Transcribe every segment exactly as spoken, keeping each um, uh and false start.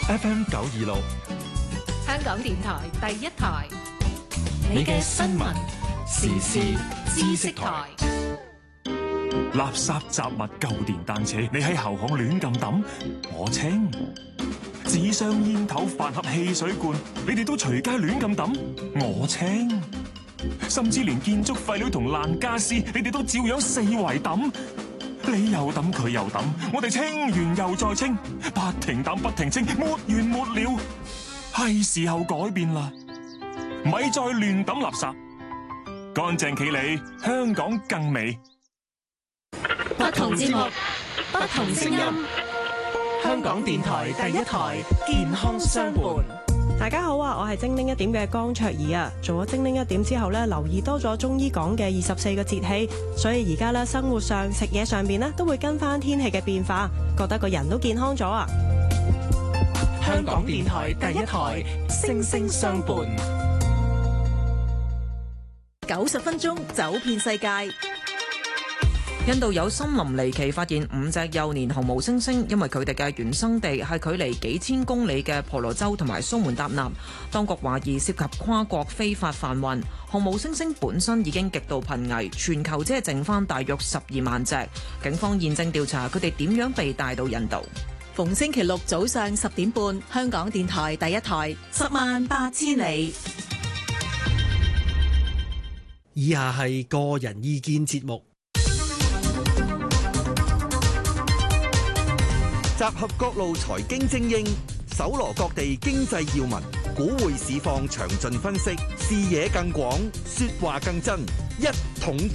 F M 九二六， 香港電台第一台， 你嘅新聞時事知識台。垃圾雜物舊電單車，你喺後巷亂咁抌，我清；紙箱煙頭飯盒汽水罐，你哋都隨街亂咁抌，我清；甚至連建築廢料同爛家私，你哋都照樣四圍抌。你又抌佢又抌，我哋清完又再清，不停抌不停清，沒完沒了。係時候改變啦，咪再亂抌垃圾，乾淨企理，香港更美。 不同節目，不同聲音，香港電台第一台，健康相伴。 大家好啊，我係精靈一點嘅江卓儀啊。做咗精靈一點之後呢，留意多咗中醫講嘅二十四個節氣，所以而家呢，生活上食嘢上邊呢，都會跟翻天氣嘅變化，覺得個人都健康咗啊。 香港電台第一台，聲聲相伴。 九十分鐘走遍世界。印度有森林離奇發現五隻幼年紅毛猩猩，因為佢哋嘅原生地係距離幾千公里嘅婆羅洲同埋蘇門答臘，當局懷疑涉及跨國非法販運。紅毛猩猩本身已經極度瀕危，全球只係剩翻大約十二萬隻。警方現正調查佢哋點樣被帶到印度。 逢星期六早上十點半，香港電台第一台，十萬八千里。 以下係個人意見節目。 集合各路財經精英，搜羅各地經濟要聞，股匯市況詳盡分析，視野更廣，說話更真。一桶金。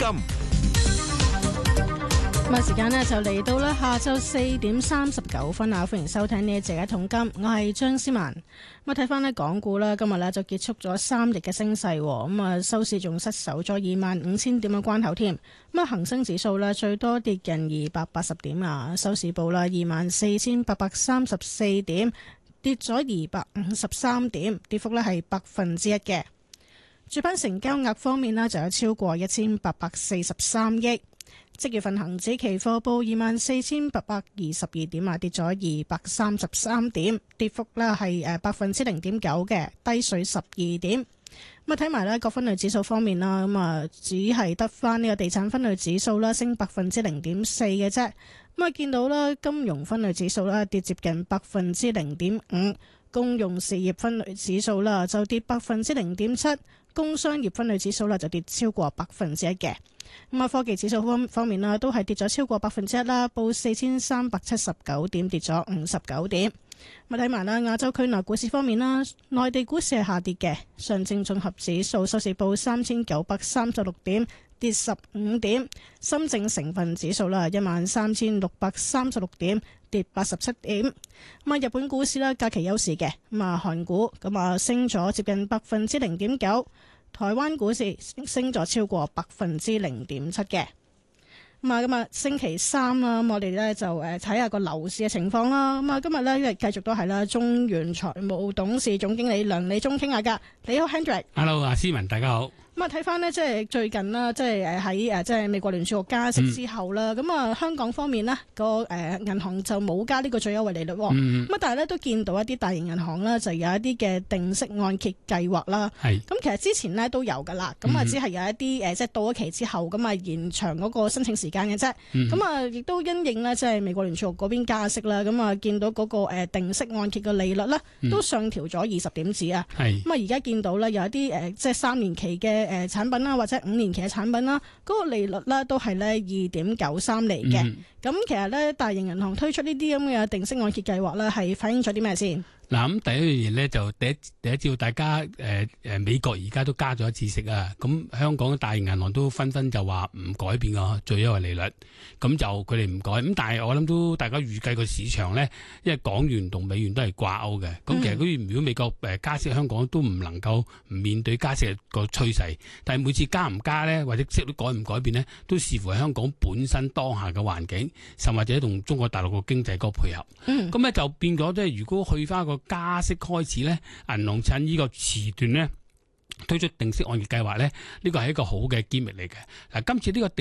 咁啊，時間呢就嚟到啦，下晝四點三十九分啊！歡迎收聽呢一節一桶金，我係張思文。咁啊，睇翻呢港股啦，今日呢就結束咗三日嘅升勢，咁啊收市仲失守咗二萬五千點嘅關口添。咁啊，恒生指數呢最多跌近二百八十點啊，收市報啦二萬四千八百三十四點，跌咗二百五十三點，跌幅呢係百分之一嘅。主板成交額方面呢就有超過一千八百四十三億。即月份恒指期貨報二萬四千八百二十二點啊，跌咗二百三十三點，跌幅咧係誒百分之零點九嘅，低水十二點。咁啊睇埋咧各分類指數方面啦，咁啊只係得翻呢個地產分類指數啦，升百分之零點四嘅啫。咁啊見到啦金融分類指數啦跌接近百分之零點五，公用事業分類指數啦就跌百分之零點七，工商業分類指數啦就跌超過百分之一嘅。咁啊，科技指數方方面啦，都係跌咗超過百分之一啦，報四千三百七十九點，跌咗五十九點。咁睇埋啦，亞洲區內股市方面啦，內地股市係下跌嘅，上證綜合指數收市報三千九百三十六點，跌十五點；深證成分指數啦，一萬三千六百三十六點，跌八十七點。咁啊，日本股市啦，假期休市嘅，咁啊，韓股咁啊升咗接近百分之零點九。台灣股市升咗超過百分之零點七嘅。咁啊，今日星期三啦，咁我哋咧就誒睇下個樓市嘅情況啦。咁啊，今日咧因為繼續都係啦，中原財務董事總經理梁理中傾下㗎。你好 ，Hendrik。Hello， 阿思文，大家好。 咁啊，睇翻呢，即係最近啦，即係誒喺誒即係美國聯儲局加息之後啦，咁啊、嗯、香港方面呢，個誒銀行就冇加呢個最優惠利率，咁啊、嗯、但係咧都見到一啲大型銀行啦，就有一啲嘅定息按揭計劃啦。係咁，其實之前呢都有噶啦，咁啊只係有一啲誒即係到咗期之後咁啊延長嗰個申請時間嘅啫。咁啊亦都因應呢，即係美國聯儲局嗰邊加息啦，咁啊見到嗰個誒定息按揭嘅利率咧都上調咗二十點子啊。係咁啊而家見到咧有一啲誒即係三年期嘅。誒產品啦，或者五年期嘅產品啦，嗰、那個利率咧都係咧二點九三厘嘅。咁、嗯、其實咧，大型銀行推出呢啲咁嘅定息按揭計劃咧，係反映咗啲咩先？嗱，咁第一樣嘢咧就第一第一招，大家誒誒、呃、美國而家都加咗一次息啊，咁香港大型銀行都紛紛就話唔改變個最優惠利率，咁就佢哋唔改。咁但係我諗都大家預計個市場咧，因為港元同美元都係掛鈎嘅，咁其實如果美國誒加息，香港都唔能夠唔面對加息個趨勢。但係每次加唔加咧，或者息率改唔改變咧，都視乎香港本身當下嘅環境，甚或者同中國大陸個經濟個配合。咁咧、嗯、就變咗即係如果去翻個加息開始咧，銀行趁呢個時段咧推出定息按揭計劃咧，呢個係一個好嘅機會嚟嘅。嗱，今次呢個定